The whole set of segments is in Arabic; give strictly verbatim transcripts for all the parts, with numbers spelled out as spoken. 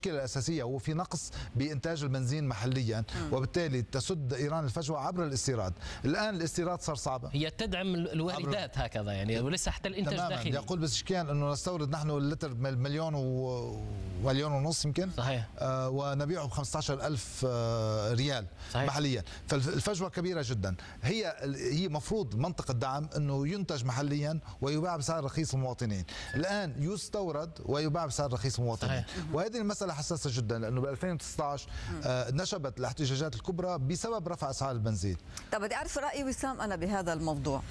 المشكلة الأساسية هو في نقص بإنتاج البنزين محليا، وبالتالي تسد إيران الفجوة عبر الاستيراد. الآن الاستيراد صار صعب، هي تدعم الواردات هكذا يعني، ولسه حتى الإنتاج الداخلي. يقول بزشكيان أنه نستورد نحن اللتر مليون ومليون ونص يمكن، صحيح، آه ونبيعه ب خمسة عشر ألف آه ريال، صحيح، محليا. فالفجوة كبيرة جدا. هي هي مفروض منطق الدعم أنه ينتج محليا ويباع بسعر رخيص للمواطنين. الآن يستورد ويباع بسعر رخيص للمواطنين، وهذه المسألة حساسة جدا، لأنه ب ألفين وتسعة عشر آه نشبت الاحتجاجات الكبرى بسبب رفع أسعار البنزين. طب بدي أعرف رأي وسام أنا بهذا الموضوع.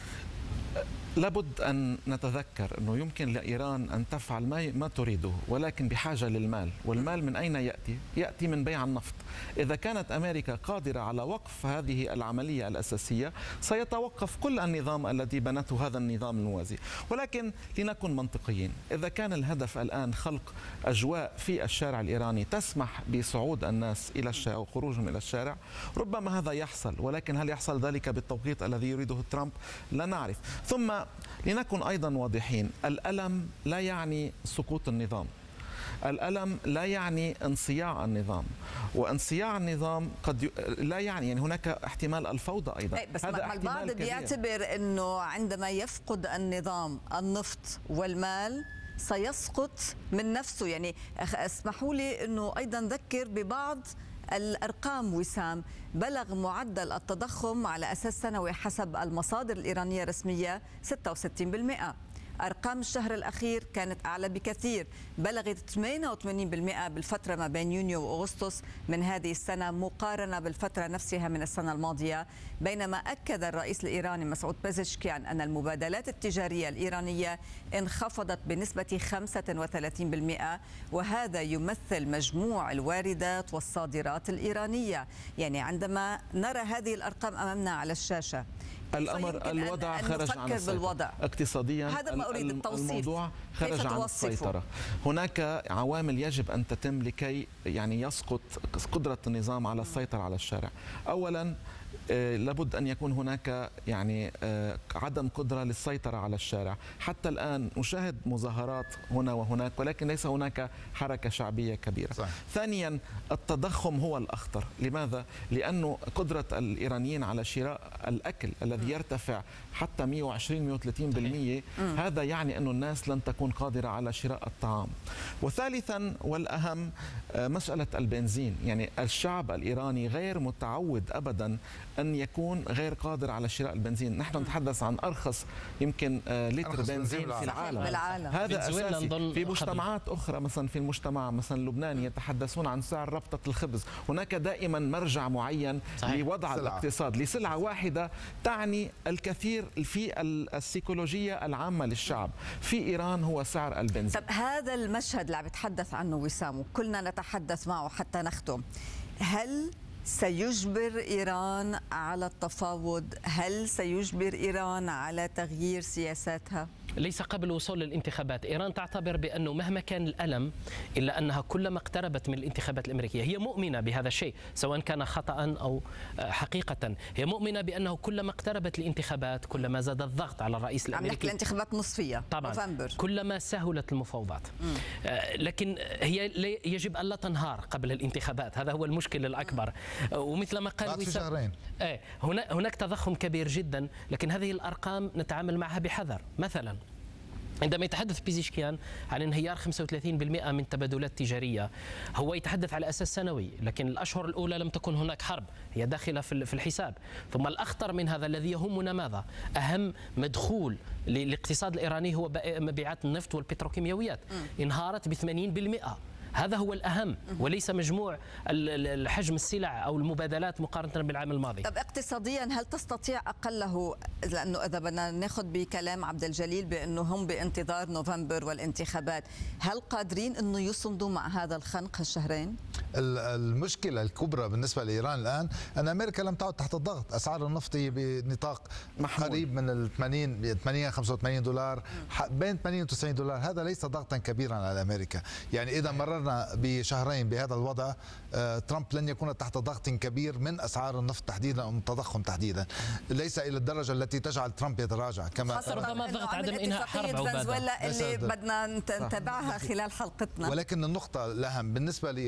لابد أن نتذكر أنه يمكن لإيران أن تفعل ما ما تريده، ولكن بحاجة للمال، والمال من أين يأتي؟ يأتي من بيع النفط. إذا كانت أمريكا قادرة على وقف هذه العملية الأساسية سيتوقف كل النظام الذي بنته هذا النظام الموازي. ولكن لنكن منطقيين، إذا كان الهدف الآن خلق أجواء في الشارع الإيراني تسمح بصعود الناس إلى الشارع وخروجهم إلى الشارع، ربما هذا يحصل، ولكن هل يحصل ذلك بالتوقيت الذي يريده ترامب؟ لا نعرف. ثم لنكن أيضا واضحين، الألم لا يعني سقوط النظام، الألم لا يعني انصياع النظام، وانصياع النظام قد ي... لا يعني يعني هناك احتمال الفوضى أيضا. بس هذا البعض بيعتبر أنه عندما يفقد النظام النفط والمال سيسقط من نفسه. يعني اسمحوا لي أنه أيضا ذكر ببعض الأرقام وسام. بلغ معدل التضخم على أساس سنوي حسب المصادر الإيرانية الرسمية ستة وستين بالمئة. أرقام الشهر الأخير كانت أعلى بكثير، بلغت ثمانية وثمانين بالمئة بالفترة ما بين يونيو وأغسطس من هذه السنة مقارنة بالفترة نفسها من السنة الماضية. بينما أكد الرئيس الإيراني مسعود بزشكيان أن المبادلات التجارية الإيرانية انخفضت بنسبة خمسة وثلاثين بالمئة، وهذا يمثل مجموع الواردات والصادرات الإيرانية. يعني عندما نرى هذه الأرقام أمامنا على الشاشة، الأمر الوضع أن خرج عن السيطرة اقتصاديا. هذا ما أريد التوصيف. الموضوع خرج عن السيطرة. هناك عوامل يجب أن تتم لكي يعني يسقط قدرة النظام على السيطرة على الشارع. أولا لابد أن يكون هناك يعني عدم قدرة للسيطرة على الشارع. حتى الآن نشاهد مظاهرات هنا وهناك، ولكن ليس هناك حركة شعبية كبيرة. صحيح. ثانيا التضخم هو الأخطر. لماذا؟ لأنه قدرة الإيرانيين على شراء الأكل الذي يرتفع حتى مئة وعشرين مئة وثلاثين بالمئة، هذا يعني أن الناس لن تكون قادرة على شراء الطعام. وثالثا والأهم مسألة البنزين. يعني الشعب الإيراني غير متعود أبدا أن يكون غير قادر على شراء البنزين. نحن نتحدث عن أرخص يمكن لتر بنزين في العالم. بالعالم. هذا أساسي. في مجتمعات أخرى مثلا في المجتمع مثلا لبنان يتحدثون عن سعر ربطة الخبز. هناك دائما مرجع معين لوضع الاقتصاد لسلعة واحدة تعني الكثير في السيكولوجية العامة للشعب. في إيران هو سعر البنزين. طب هذا المشهد اللي عم بتحدث عنه وسام وكلنا نتحدث معه حتى نختم، هل سيجبر إيران على التفاوض؟ هل سيجبر إيران على تغيير سياساتها؟ ليس قبل الوصول للانتخابات. إيران تعتبر بأنه مهما كان الألم إلا أنها كلما اقتربت من الانتخابات الأمريكية، هي مؤمنة بهذا الشيء سواء كان خطأ أو حقيقة، هي مؤمنة بأنه كلما اقتربت الانتخابات كلما زاد الضغط على الرئيس الأمريكي. عم نحكي الانتخابات نصفية طبعا نوفمبر. كلما سهلت المفاوضات. مم. لكن هي يجب ألا تنهار قبل الانتخابات، هذا هو المشكل الأكبر. ومثل ما قال وسام، ايه هناك تضخم كبير جدا، لكن هذه الأرقام نتعامل معها بحذر. مثلا عندما يتحدث بيزشكيان عن انهيار خمسة وثلاثين بالمئة من تبادلات تجارية، هو يتحدث على أساس سنوي، لكن الأشهر الأولى لم تكن هناك حرب، هي داخلة في الحساب. ثم الأخطر من هذا الذي يهمنا ماذا؟ أهم مدخول للاقتصاد الإيراني هو مبيعات النفط والبتروكيماويات، انهارت ب ثمانين بالمئة. هذا هو الأهم وليس مجموع الحجم السلع أو المبادلات مقارنة بالعام الماضي. طب اقتصاديا هل تستطيع أقله، لأنه إذا بدنا ناخذ بكلام عبد الجليل بأنه هم بانتظار نوفمبر والانتخابات، هل قادرين أنه يصمدوا مع هذا الخنق هالشهرين؟ المشكلة الكبرى بالنسبة لإيران الآن أن أمريكا لم تعد تحت الضغط. أسعار النفط بنطاق قريب من ال ثمانين ثمانين خمسة وثمانين دولار، بين ثمانين وتسعين دولار. هذا ليس ضغطا كبيرا على أمريكا. يعني إذا مررنا بشهرين بهذا الوضع، ترامب لن يكون تحت ضغط كبير من أسعار النفط تحديدا أو من التضخم تحديدا، ليس إلى الدرجة التي تجعل ترامب يتراجع. كما ربما ضغط عدم إنهاء حرب فنزويلا اللي بدنا نتابعها خلال حلقتنا. ولكن النقطة الأهم بالنسبة لي